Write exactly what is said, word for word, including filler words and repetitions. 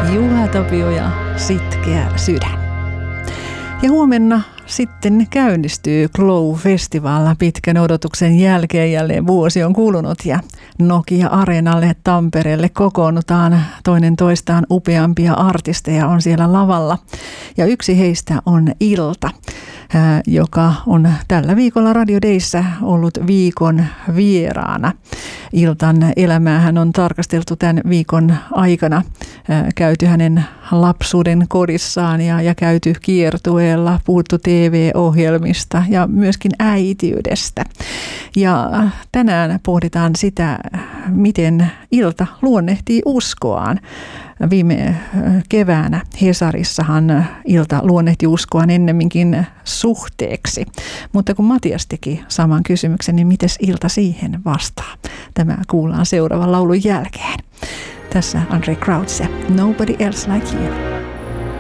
Juha Tapio ja Sitkeä sydän. Ja huomenna sitten käynnistyy Glow Festival pitkän odotuksen jälkeen. Jälleen vuosi on kulunut ja Nokia-areenalle Tampereelle kokoonnutaan toinen toistaan upeampia artisteja on siellä lavalla. Ja yksi heistä on Ilta, joka on tällä viikolla Radio Dayssä ollut viikon vieraana. Iltan elämäähän on tarkasteltu tämän viikon aikana. Käyty hänen lapsuuden kodissaan ja, ja käyty kiertueella, puhuttu T V-ohjelmista ja myöskin äitiydestä. Ja tänään pohditaan sitä, miten Ilta luonnehtii uskoaan. Viime keväänä Hesarissahan Ilta luonnehti uskoaan ennemminkin suhteeksi. Mutta kun Matias teki saman kysymyksen, niin mites Ilta siihen vastaa? Tämä kuullaan seuraavan laulun jälkeen. Tässä Andre Crouch ja Nobody Else Like You.